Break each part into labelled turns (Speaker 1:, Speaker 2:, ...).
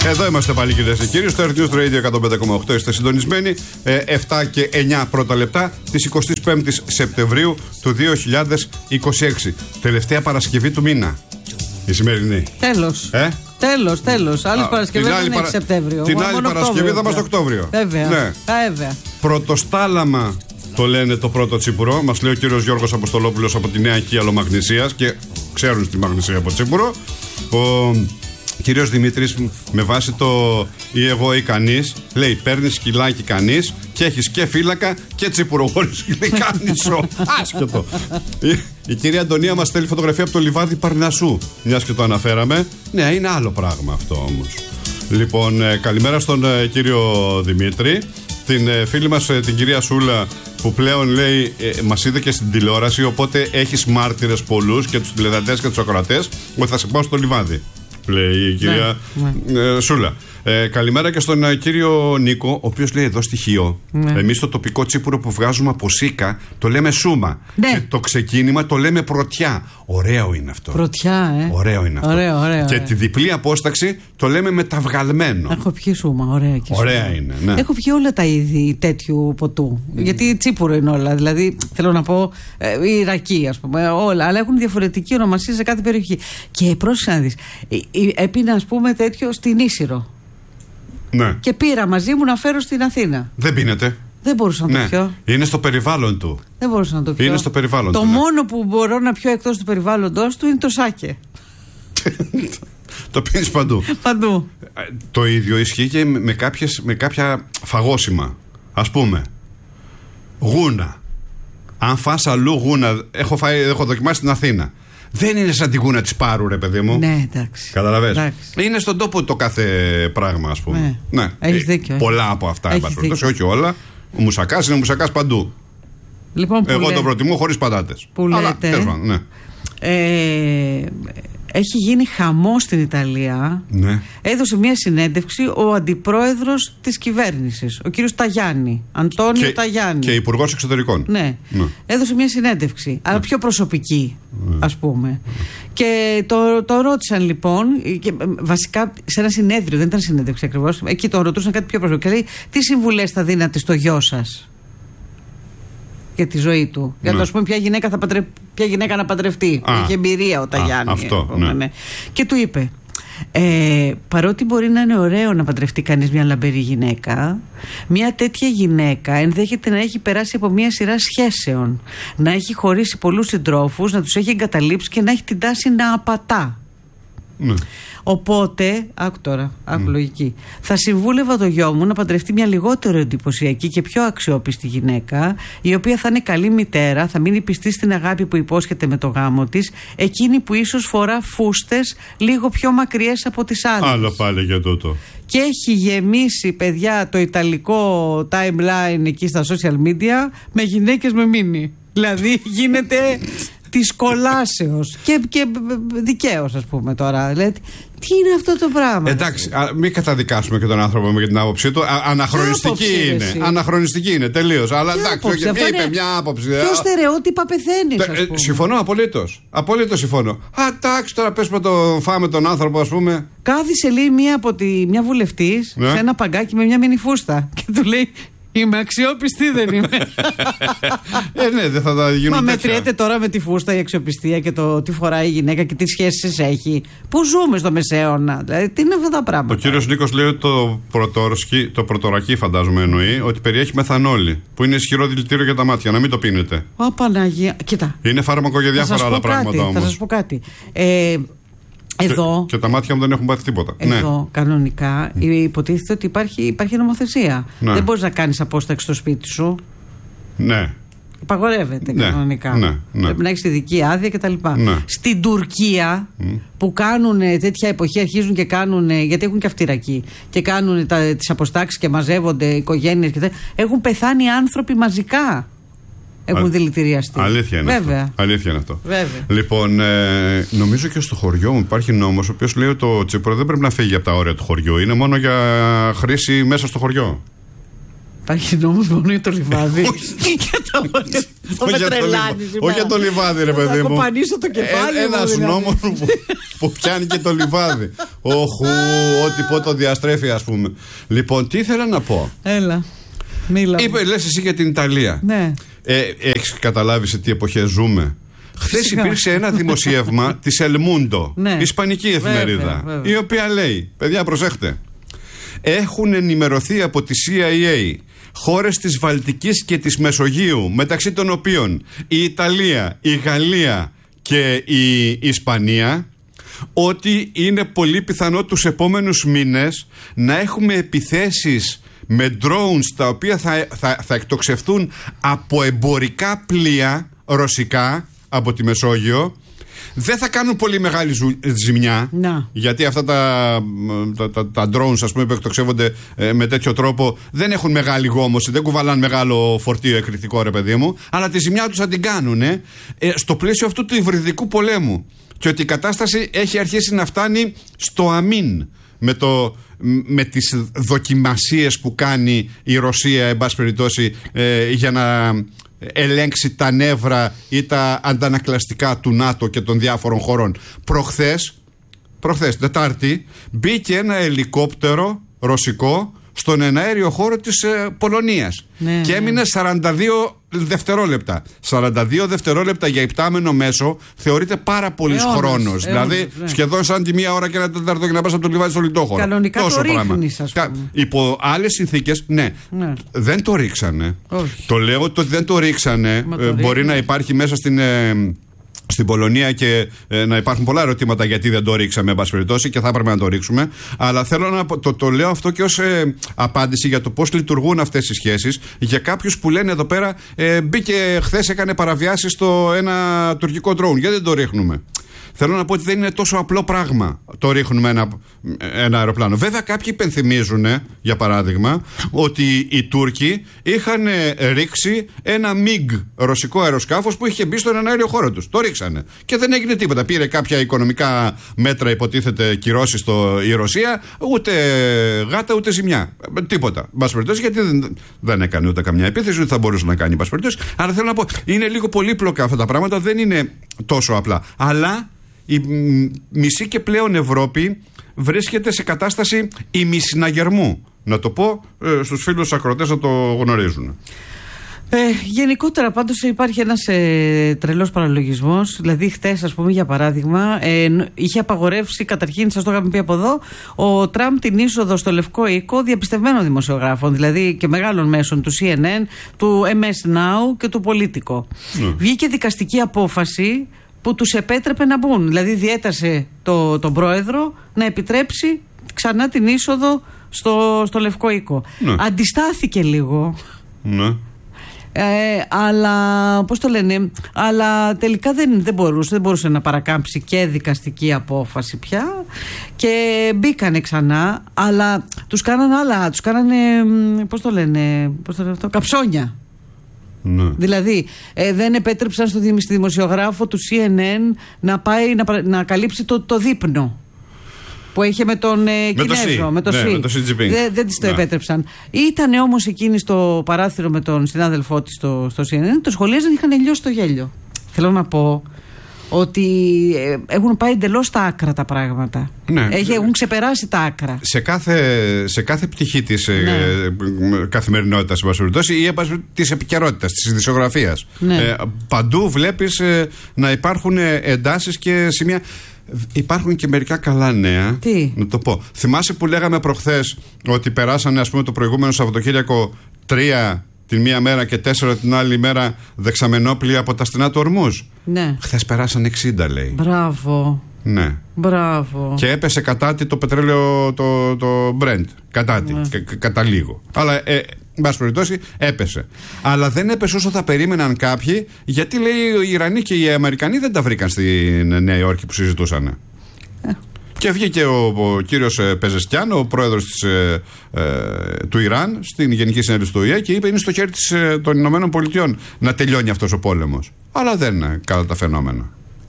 Speaker 1: Εδώ είμαστε πάλι, κυρίες και κύριοι, στο Earth News Radio 105,8. Είστε συντονισμένοι. 7 και 9 πρώτα λεπτά της 25ης Σεπτεμβρίου του 2026. Τελευταία Παρασκευή του μήνα. Η σημερινή.
Speaker 2: Τέλος. Τέλος. Άλλη Παρασκευή δεν έχει Σεπτέμβριο.
Speaker 1: Την άλλη Παρασκευή θα είμαστε Οκτώβριο.
Speaker 2: Βέβαια.
Speaker 1: Ναι. Πρωτοστάλαμα το λένε το πρώτο τσίπουρο. Μας λέει ο κύριος Γιώργος Αποστολόπουλος από τη Νέα Οικία Λομαγνησίας και ξέρουν στη Μαγνησία από τσίπουρο. Ο κύριος Δημήτρης, με βάση το ή εγώ ή κανείς, λέει: παίρνει σκυλάκι κανείς και έχεις και φύλακα και τσίπουρο. Χωρίς κανείς. Άσχετο. Η κυρία Αντωνία μας στέλνει φωτογραφία από το λιβάδι Παρνασσού. Μιας και το αναφέραμε. Ναι, είναι άλλο πράγμα αυτό όμως. Λοιπόν, καλημέρα στον κύριο Δημήτρη. Την φίλη μας την κυρία Σούλα, που πλέον λέει μας είδε και στην τηλεόραση, οπότε έχεις μάρτυρες πολλούς και τους τηλεδατές και τους ακροατές ότι θα σε πάω στο λιβάδι, λέει η κυρία Σούλα. Καλημέρα και στον κύριο Νίκο, ο οποίος λέει εδώ στοιχείο. Εμείς το τοπικό τσίπουρο που βγάζουμε από σίκα το λέμε σούμα. Και το ξεκίνημα το λέμε πρωτιά. Ωραίο είναι αυτό.
Speaker 2: Πρωτιά,
Speaker 1: Ωραίο είναι αυτό.
Speaker 2: Ωραίο.
Speaker 1: Και τη διπλή απόσταξη το λέμε μεταυγαλμένο.
Speaker 2: Έχω πιει σούμα, ωραία και
Speaker 1: ωραία είναι. Ναι.
Speaker 2: Έχω πιει όλα τα είδη τέτοιου ποτού. Γιατί τσίπουρο είναι όλα. Δηλαδή, θέλω να πω, Ιρακή, ας πούμε, όλα. Αλλά έχουν διαφορετική ονομασία σε κάθε περιοχή. Και πρόσεξε να δεις. Έπινα, ας πούμε, τέτοιο στην Ίσυρο.
Speaker 1: Ναι.
Speaker 2: Και πήρα μαζί μου να φέρω στην Αθήνα.
Speaker 1: Δεν πίνεται.
Speaker 2: Δεν μπορούσα να το πιω.
Speaker 1: Είναι στο περιβάλλον του.
Speaker 2: Δεν μπορούσα να το πιω.
Speaker 1: Είναι στο περιβάλλον
Speaker 2: το
Speaker 1: του.
Speaker 2: μόνο που μπορώ να πιω εκτός του περιβάλλοντος του είναι το σάκε.
Speaker 1: Το πίνεις παντού.
Speaker 2: Παντού.
Speaker 1: Το ίδιο ισχύει και με κάποια φαγόσιμα. Ας πούμε, γούνα. Αν φας αλλού γούνα, έχω δοκιμάσει στην Αθήνα. Δεν είναι σαν τη γούνα της Πάρου, ρε παιδί μου.
Speaker 2: Ναι, εντάξει.
Speaker 1: Καταλαβες. Είναι στον τόπο το κάθε πράγμα, ας πούμε. Ναι.
Speaker 2: Έχεις δίκιο.
Speaker 1: Πολλά από αυτά, όχι όλα. Ο μουσακάς είναι μουσακάς παντού.
Speaker 2: Λοιπόν,
Speaker 1: εγώ το προτιμώ χωρίς πατάτες.
Speaker 2: Που λέτε.
Speaker 1: Ναι.
Speaker 2: Έχει γίνει χαμός στην Ιταλία.
Speaker 1: Ναι.
Speaker 2: Έδωσε μια συνέντευξη ο αντιπρόεδρος της κυβέρνησης, ο κύριος Ταγιάννη, Αντώνιο Ταγιάννη.
Speaker 1: Και υπουργός εξωτερικών.
Speaker 2: Ναι. Έδωσε μια συνέντευξη, αλλά πιο προσωπική, ας πούμε. Και το ρώτησαν λοιπόν, και βασικά σε ένα συνέδριο, δεν ήταν συνέντευξη ακριβώς, εκεί το ρωτούσαν κάτι πιο προσωπικό. Και λέει: τι συμβουλές θα δίνατε στο γιο σας για τη ζωή του? Για να το πούμε, ποια γυναίκα να παντρευτεί. Είχε εμπειρία ο Ταγιάννη.
Speaker 1: Αυτό, ναι.
Speaker 2: Και του είπε: παρότι μπορεί να είναι ωραίο να παντρευτεί κανείς μια λαμπερή γυναίκα, μια τέτοια γυναίκα ενδέχεται να έχει περάσει από μια σειρά σχέσεων, να έχει χωρίσει πολλούς συντρόφους, να τους έχει εγκαταλείψει και να έχει την τάση να απατά.
Speaker 1: Ναι.
Speaker 2: Οπότε, άκου λογική, θα συμβούλευα το γιο μου να παντρευτεί μια λιγότερο εντυπωσιακή και πιο αξιόπιστη γυναίκα, η οποία θα είναι καλή μητέρα, θα μείνει πιστή στην αγάπη που υπόσχεται με το γάμο της, εκείνη που ίσως φορά φούστες λίγο πιο μακριές από τις άλλες.
Speaker 1: Άλλο πάλι για τούτο.
Speaker 2: Και έχει γεμίσει, παιδιά, το ιταλικό timeline εκεί στα social media με γυναίκες με μίνι. Δηλαδή γίνεται της κολάσεως και δικαίως, ας πούμε τώρα. Δηλαδή, τι είναι αυτό το πράγμα?
Speaker 1: Εντάξει, μην καταδικάσουμε και τον άνθρωπο με την άποψή του. Αναχρονιστική είναι τελείως. Αλλά εντάξει, είπε μια άποψη.
Speaker 2: Ποιο στερεότυπα πεθαίνει?
Speaker 1: Συμφωνώ απολύτως. Απολύτως συμφωνώ. Εντάξει, τώρα πες με το φάμε τον άνθρωπο, ας πούμε.
Speaker 2: Κάθισε, λέει, μια βουλευτής σε ένα παγκάκι με μια μινιφούστα και του λέει: είμαι αξιόπιστη, δεν είμαι?
Speaker 1: Ναι, δεν θα τα γίνουν.
Speaker 2: Μα μετριέται τώρα με τη φούστα η αξιοπιστία και το τι φοράει η γυναίκα και τι σχέσεις έχει? Πού ζούμε στο μεσαίωνα? Δηλαδή, τι είναι αυτά τα πράγματα?
Speaker 1: Ο κύριος Νίκος λέει ότι το πρωτορακί, φαντάζομαι εννοεί, ότι περιέχει μεθανόλη, που είναι ισχυρό δηλητήριο για τα μάτια. Να μην το πίνετε.
Speaker 2: Ω Παναγία. Κοίτα.
Speaker 1: Είναι φάρμακο για διάφορα άλλα πράγματα όμως.
Speaker 2: Θα σας πω κάτι. Εδώ,
Speaker 1: και τα μάτια μου δεν έχουν πάθει τίποτα.
Speaker 2: Εδώ, κανονικά, υποτίθεται ότι υπάρχει νομοθεσία. Δεν μπορείς να κάνεις απόσταξη στο σπίτι σου.
Speaker 1: Ναι.
Speaker 2: Απαγορεύεται κανονικά. Πρέπει να έχεις ειδική άδεια κτλ. Στην Τουρκία, που κάνουν τέτοια εποχή, αρχίζουν και κάνουν, γιατί έχουν και αυτοί και κάνουν τις αποστάξεις και μαζεύονται οικογένειες και έχουν πεθάνει άνθρωποι μαζικά. Έχουν δηλητηριαστεί.
Speaker 1: Αλήθεια είναι αυτό. Αλήθεια είναι αυτό.
Speaker 2: Βέβαια.
Speaker 1: Λοιπόν, νομίζω και στο χωριό μου υπάρχει νόμος ο οποίος λέει ότι το τσίπουρο δεν πρέπει να φύγει από τα όρια του χωριού. Είναι μόνο για χρήση μέσα στο χωριό.
Speaker 2: Υπάρχει νόμος μόνο για το λιβάδι?
Speaker 1: Όχι για το λιβάδι, ρε παιδί μου.
Speaker 2: Το κεφάλι.
Speaker 1: Ένας νόμος που πιάνει και το λιβάδι. Όχου, ό,τι πω το διαστρέφει, ας πούμε. Λοιπόν, τι ήθελα να πω.
Speaker 2: Έλα.
Speaker 1: Λες εσύ για την Ιταλία.
Speaker 2: Ναι.
Speaker 1: Έχεις καταλάβει σε τι εποχές ζούμε? Χθες υπήρξε ένα δημοσίευμα της El Mundo,
Speaker 2: ναι,
Speaker 1: ισπανική εφημερίδα,
Speaker 2: βέβαια.
Speaker 1: η οποία λέει, παιδιά προσέχτε, έχουν ενημερωθεί από τη CIA χώρες της Βαλτικής και της Μεσογείου, μεταξύ των οποίων η Ιταλία, η Γαλλία και η Ισπανία, ότι είναι πολύ πιθανό τους επόμενους μήνες να έχουμε επιθέσεις με drones τα οποία θα εκτοξευθούν από εμπορικά πλοία ρωσικά από τη Μεσόγειο. Δεν θα κάνουν πολύ μεγάλη ζημιά, γιατί αυτά τα drones, ας πούμε, που εκτοξεύονται με τέτοιο τρόπο δεν έχουν μεγάλη γόμωση, δεν κουβαλάνε μεγάλο φορτίο εκρηκτικό, ρε παιδί μου, αλλά τη ζημιά τους θα την κάνουν στο πλαίσιο αυτού του υβριδικού πολέμου. Και ότι η κατάσταση έχει αρχίσει να φτάνει στο αμήν με τις δοκιμασίες που κάνει η Ρωσία, εν πάση περιπτώσει, για να ελέγξει τα νεύρα ή τα αντανακλαστικά του ΝΑΤΟ και των διάφορων χωρών. Προχθές, Τετάρτη, μπήκε ένα ελικόπτερο ρωσικό στον εναέριο χώρο της Πολωνίας, ναι, και έμεινε 42 δευτερόλεπτα. 42 δευτερόλεπτα για υπτάμενο μέσο θεωρείται πάρα πολύς χρόνος. Δηλαδή σχεδόν σαν τη μία ώρα και ένα τέταρτο για να πας από το λιβάδι στο λιτόχωρο.
Speaker 2: Κανονικά τόσο το ρίχνεις, ας πούμε.
Speaker 1: Υπό άλλες συνθήκες, ναι, δεν το ρίξανε. Όχι. Το λέω ότι δεν το ρίξανε. Μπορεί να υπάρχει μέσα στην Πολωνία και να υπάρχουν πολλά ερωτήματα γιατί δεν το ρίξαμε, εν πάση περιπτώσει, και θα έπρεπε να το ρίξουμε. Αλλά θέλω να το λέω αυτό και ως απάντηση για το πώς λειτουργούν αυτές οι σχέσεις. Για κάποιους που λένε εδώ πέρα, μπήκε χθες, έκανε παραβιάσεις στο ένα τουρκικό drone. Γιατί δεν το ρίχνουμε? Θέλω να πω ότι δεν είναι τόσο απλό πράγμα το ρίχνουμε ένα αεροπλάνο. Βέβαια, κάποιοι υπενθυμίζουν, για παράδειγμα, ότι οι Τούρκοι είχαν ρίξει ένα MiG ρωσικό αεροσκάφος που είχε μπει στον εναέριο χώρο τους. Το ρίξανε. Και δεν έγινε τίποτα. Πήρε κάποια οικονομικά μέτρα, υποτίθεται, κυρώσεις η Ρωσία, ούτε γάτα ούτε ζημιά. Τίποτα. Μπας περιπτώσει, γιατί δεν έκανε ούτε καμιά επίθεση, ούτε θα μπορούσε να κάνει. Μπας περιπτώσει. Αλλά θέλω να πω, είναι λίγο πολύπλοκα αυτά τα πράγματα, δεν είναι τόσο απλά. Αλλά η μισή και πλέον Ευρώπη βρίσκεται σε κατάσταση ημισυναγερμού. Να το πω στους φίλους ακροατές να το γνωρίζουν.
Speaker 2: Γενικότερα πάντως υπάρχει ένας τρελός παραλογισμός. Δηλαδή χτες, ας πούμε, για παράδειγμα, είχε απαγορεύσει, καταρχήν σας το είχαμε πει από εδώ, ο Τραμπ την είσοδο στο Λευκό Οίκο διαπιστευμένων δημοσιογράφων, δηλαδή και μεγάλων μέσων, του CNN, του MS Now και του Πολίτικο. Βγήκε δικαστική απόφαση που τους επέτρεπε να μπουν. Δηλαδή διέτασε τον πρόεδρο να επιτρέψει ξανά την είσοδο στο Λευκό Οίκο. Αντιστάθηκε λίγο. Αλλά πώς το λένε, αλλά τελικά δεν μπορούσε να παρακάμψει και δικαστική απόφαση πια και μπήκανε ξανά, αλλά τους κάνανε πώς το λένε αυτό, καψόνια. Δηλαδή δεν επέτρεψαν στη δημοσιογράφο του CNN να πάει να καλύψει το δείπνο που είχε με τον Κινέζο, με το Xi. Δεν της το επέτρεψαν. Ήταν όμως εκείνη στο παράθυρο με τον συνάδελφό της στο CNN, το σχολίαζαν, είχαν λιώσει το γέλιο. Θέλω να πω ότι έχουν πάει εντελώς στα άκρα τα πράγματα. Έχουν ξεπεράσει τα άκρα.
Speaker 1: Σε κάθε πτυχή της καθημερινότητας, ή της επικαιρότητας, της ειδησιογραφίας. Παντού βλέπεις να υπάρχουν εντάσεις και σημεία. Υπάρχουν και μερικά καλά νέα. Να το πω. Θυμάσαι που λέγαμε προχθές ότι περάσανε, ας πούμε, το προηγούμενο Σαββατοκύριακο 3 την μία μέρα και 4 την άλλη μέρα δεξαμενόπλοια από τα στενά του Ορμούζ? Ναι. Χθες περάσαν 60, λέει.
Speaker 2: Μπράβο.
Speaker 1: Ναι.
Speaker 2: Μπράβο.
Speaker 1: Και έπεσε κατάτι το πετρέλαιο το Brent. Κατάτι. Κατά λίγο. Αλλά εν πάση περιπτώσει έπεσε. Αλλά δεν έπεσε όσο θα περίμεναν κάποιοι, γιατί, λέει, οι Ιρανοί και οι Αμερικανοί δεν τα βρήκαν στη Νέα Υόρκη που συζητούσαν. Και βγήκε ο κύριος Πεζεσκιάν, ο πρόεδρος του Ιράν, στην Γενική Συνέλευση του ΟΗΕ και είπε: είναι στο χέρι των Ηνωμένων Πολιτειών να τελειώνει αυτός ο πόλεμος. Αλλά δεν είναι κατά τα φαινόμενα.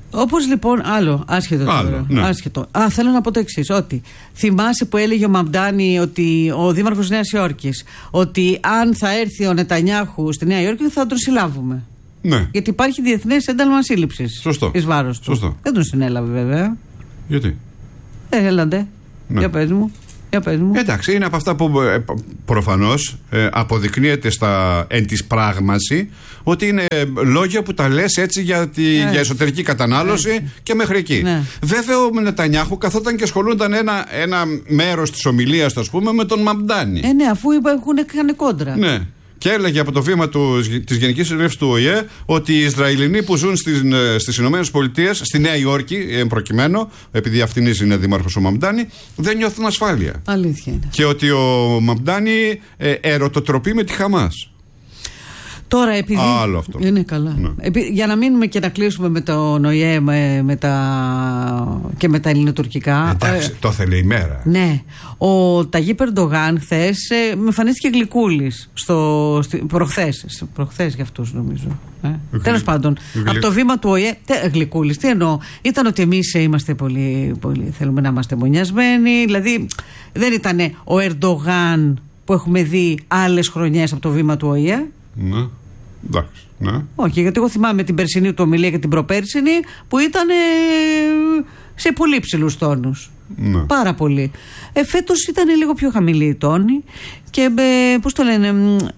Speaker 2: Όπως λοιπόν, άσχετο τώρα.
Speaker 1: Ναι.
Speaker 2: Άσχετο. Θέλω να πω το εξής, ότι θυμάσαι που έλεγε ο Μαμντάνι, ότι ο δήμαρχος Νέας Υόρκης, ότι αν θα έρθει ο Νετανιάχου στη Νέα Υόρκη θα τον συλλάβουμε.
Speaker 1: Ναι.
Speaker 2: Γιατί υπάρχει διεθνές ένταλμα σύλληψης.
Speaker 1: Σωστό.
Speaker 2: Εις βάρος του.
Speaker 1: Σωστό.
Speaker 2: Δεν τον συνέλαβε βέβαια.
Speaker 1: Γιατί?
Speaker 2: Έλαντε.
Speaker 1: Ναι.
Speaker 2: Για πες μου.
Speaker 1: Εντάξει, είναι από αυτά που προφανώς αποδεικνύεται εν της πράγμαση ότι είναι λόγια που τα λες έτσι για εσωτερική κατανάλωση και μέχρι εκεί.
Speaker 2: Ναι.
Speaker 1: Βέβαια ο Νετανιάχου καθόταν και ασχολούνταν ένα μέρος της ομιλίας του, ας πούμε, με τον Μαμντάνι.
Speaker 2: Ναι, αφού είχαν κόντρα.
Speaker 1: Ναι. Και έλεγε από το βήμα της Γενικής Συνέλευσης του ΟΗΕ ότι οι Ισραηλινοί που ζουν στις Ηνωμένες Πολιτείες, στη Νέα Υόρκη, προκειμένου, επειδή αυτήν είναι δήμαρχος ο Μαμντάνι, δεν νιώθουν ασφάλεια.
Speaker 2: Αλήθεια είναι.
Speaker 1: Και ότι ο Μαμντάνι ερωτοτροπεί με τη Χαμάς.
Speaker 2: Τώρα, επειδή.
Speaker 1: Άλλο αυτό.
Speaker 2: Είναι καλά.
Speaker 1: Ναι.
Speaker 2: Για να μείνουμε και να κλείσουμε με τον ΟΗΕ και με τα ελληνοτουρκικά.
Speaker 1: Εντάξει, το ήθελε η μέρα.
Speaker 2: Ναι. Ο Ταγίπ Ερντογάν χθες με εμφανίστηκε γλυκούλης προχθές για αυτούς νομίζω. Τέλος πάντων, από το βήμα του ΟΗΕ. Γλυκούλης, τι εννοώ? Ήταν ότι εμείς είμαστε πολύ, πολύ θέλουμε να είμαστε μονιασμένοι. Δηλαδή δεν ήταν ο Ερντογάν που έχουμε δει άλλες χρονιές από το βήμα του ΟΗΕ.
Speaker 1: Ναι. Εντάξει. Ναι.
Speaker 2: Όχι, γιατί εγώ θυμάμαι την περσινή του ομιλία και την προπέρσινη που ήταν σε πολύ ψηλούς τόνους.
Speaker 1: Ναι.
Speaker 2: Πάρα πολύ. Φέτος ήταν λίγο πιο χαμηλή η τόνη και πώς το λένε,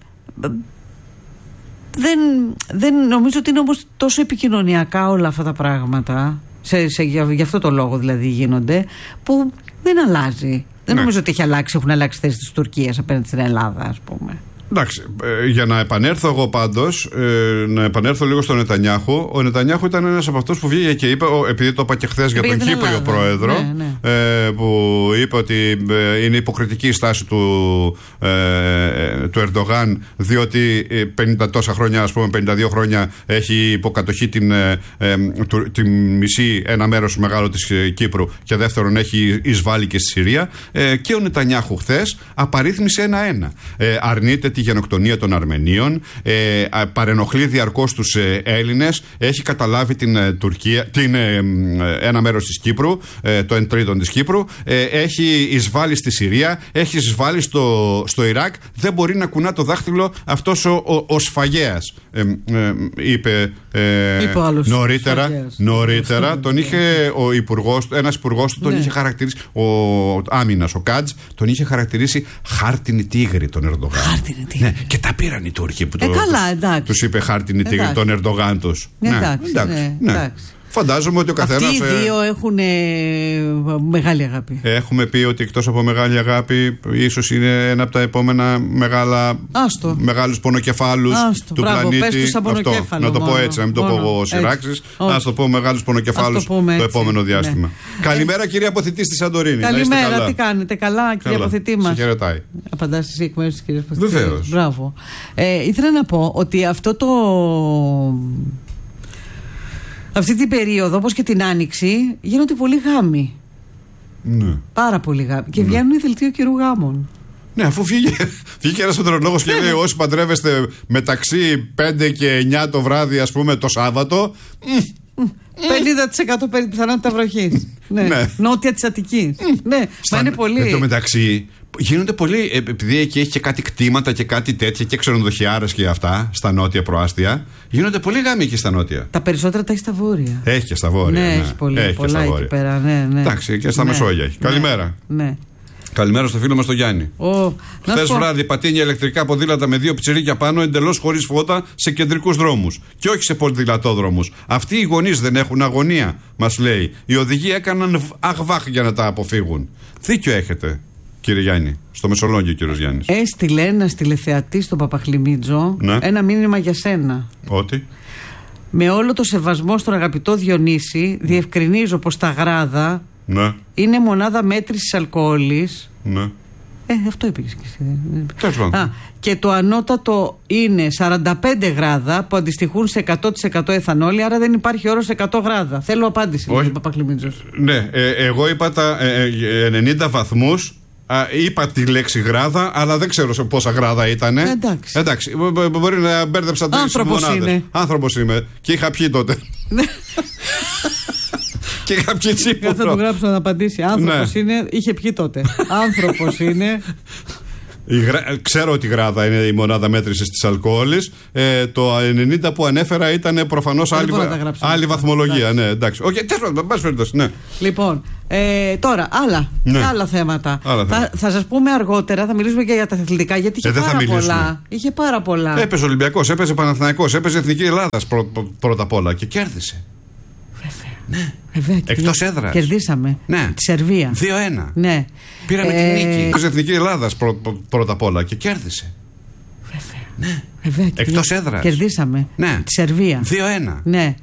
Speaker 2: δεν νομίζω ότι είναι όμως τόσο επικοινωνιακά όλα αυτά τα πράγματα, για αυτό το λόγο δηλαδή γίνονται, που δεν αλλάζει. Δεν νομίζω ότι έχουν αλλάξει θέσεις της Τουρκίας απέναντι στην Ελλάδα, ας πούμε.
Speaker 1: Εντάξει, για να επανέλθω εγώ πάντως, να επανέλθω λίγο στον Νετανιάχου. Ο Νετανιάχου ήταν ένας από αυτούς που βγήκε και είπε, επειδή το είπα και χθες για τον Κύπριο πρόεδρο, που είπε ότι είναι υποκριτική η στάση του Ερντογάν, διότι 50 τόσα χρόνια, ας πούμε 52 χρόνια, έχει υποκατοχή τη μισή, ένα μέρος μεγάλο της Κύπρου, και δεύτερον έχει εισβάλει και στη Συρία. Και ο Νετανιάχου χθες απαρίθμησε ένα-ένα. Αρνείται τη γενοκτονία των Αρμενίων, παρενοχλεί διαρκώς τους Έλληνες, έχει καταλάβει την Τουρκία, ένα μέρος της Κύπρου, το 1/3 της Κύπρου, έχει εισβάλει στη Συρία, έχει εισβάλει στο Ιράκ, δεν μπορεί να κουνά το δάχτυλο αυτός ο σφαγέας, είπε νωρίτερα, τον είχε ένας υπουργός του τον είχε χαρακτηρίσει, ο Άμυνας, ο Κάτζ, τον είχε χαρακτηρίσει χάρτινη τίγρη τον Ερντογάν. Ναι, και τα πήραν οι Τούρκοι που τους είπε χάρτινη τίγρη τον Ερντογάν τους. Εντάξει. Φαντάζομαι ότι ο καθένας.
Speaker 2: Αυτοί οι δύο έχουν μεγάλη αγάπη.
Speaker 1: Έχουμε πει ότι εκτός από μεγάλη αγάπη, ίσως είναι ένα από τα επόμενα μεγάλους πονοκεφάλους του πλανήτη. Αυτό. Να το πω έτσι, να μην το πω εγώ σειράξεις. Ας το πω μεγάλους πονοκεφάλους το επόμενο διάστημα. Καλημέρα, κυρία Αποθητή στη Σαντορίνη.
Speaker 2: Καλημέρα, τι κάνετε? Καλά, κυρία Αποθητή μας.
Speaker 1: Χαιρετάει.
Speaker 2: Απαντάς εσύ εκ μέρους της κυρίας Αποθητή?
Speaker 1: Βεβαίως.
Speaker 2: Μπράβο. Ήθελα να πω ότι αυτή την περίοδο, όπως και την Άνοιξη, γίνονται πολλοί γάμοι.
Speaker 1: Ναι.
Speaker 2: Πάρα πολλοί γάμοι. Και βγαίνουν οι δελτίο καιρού γάμων.
Speaker 1: Ναι, αφού βγήκε ένας μετεωρολόγος και λέει όσοι παντρεύεστε μεταξύ 5 και 9 το βράδυ, ας πούμε, το Σάββατο.
Speaker 2: 50% πιθανότητα βροχής. Ναι. Νότια της Αττικής. Ναι, μα είναι πολύ.
Speaker 1: Εν τω μεταξύ, γίνονται πολύ, επειδή εκεί έχει και κάτι κτήματα και κάτι τέτοια και ξενοδοχιάρες και αυτά στα νότια προάστια. Γίνονται πολύ γάμοι εκεί στα νότια.
Speaker 2: Τα περισσότερα τα έχει στα βόρεια.
Speaker 1: Έχει και στα βόρεια.
Speaker 2: Ναι, έχει πολλά εκεί πέρα. Ναι.
Speaker 1: Εντάξει, και στα Μεσόγεια έχει. Καλημέρα.
Speaker 2: Ναι.
Speaker 1: Καλημέρα στο φίλο μας τον Γιάννη. Χθες βράδυ πατίνια ηλεκτρικά ποδήλατα με 2 πιτσιρίκια πάνω, εντελώς χωρίς φώτα, σε κεντρικούς δρόμους. Και όχι σε ποδηλατόδρομους. Αυτοί οι γονείς δεν έχουν αγωνία, μας λέει. Οι οδηγοί έκαναν αχβάχ για να τα αποφύγουν. Δίκιο έχετε, κύριε Γιάννη. Στο Μεσολόγγιο, κύριος Γιάννης.
Speaker 2: Έστειλε ένας τηλεθεατής στον Παπαχλιμίτζο ένα μήνυμα για σένα.
Speaker 1: Ότι?
Speaker 2: Με όλο το σεβασμό στον αγαπητό Διονύση, διευκρινίζω πως τα γράδα είναι μονάδα μέτρησης αλκοόλης.
Speaker 1: Ναι.
Speaker 2: Αυτό είπε και εσύ. Και το ανώτατο είναι 45 γράδα που αντιστοιχούν σε 100% εθανόλη, άρα δεν υπάρχει όρος 100 γράδα. Θέλω απάντηση, κύριε Παπαχλιμίτζος.
Speaker 1: Ναι, εγώ είπα τα 90 βαθμούς. Είπα τη λέξη γράδα, αλλά δεν ξέρω σε πόσα γράδα ήταν. Εντάξει. Μπορεί να μπέρδεψα τις μονάδες. Άνθρωπος είμαι. Και είχα πιει τότε. Και κάποιοι Τσίπουρο.
Speaker 2: Θα του γράψω να απαντήσει. Άνθρωπος είναι, είχε πιει τότε. Άνθρωπος είναι.
Speaker 1: Ξέρω ότι η γράδα είναι η μονάδα μέτρησης της αλκοόλης. Το 90 που ανέφερα ήταν προφανώς άλλη βαθμολογία. Ναι, εντάξει. Όχι, ναι.
Speaker 2: Λοιπόν, τώρα άλλα θέματα. Θα σας πούμε αργότερα, θα μιλήσουμε και για τα αθλητικά, γιατί είχε πάρα πολλά.
Speaker 1: Έπαιζε Ολυμπιακός, έπαιζε Παναθηναϊκός, έπαιζε Εθνική Ελλάδας πρώτα απ' όλα και κέρδισε. Ναι. Εκτός έδρας.
Speaker 2: Κερδίσαμε.
Speaker 1: Ναι.
Speaker 2: Τη Σερβία.
Speaker 1: 2-1.
Speaker 2: Ναι.
Speaker 1: Πήραμε την νίκη. Έπαιζε Εθνική Ελλάδας πρώτα απ' όλα και κέρδισε. Ναι. Εκτός έδρας.
Speaker 2: Κερδίσαμε.
Speaker 1: Ναι.
Speaker 2: Τη Σερβία.
Speaker 1: 2-1.
Speaker 2: Ναι.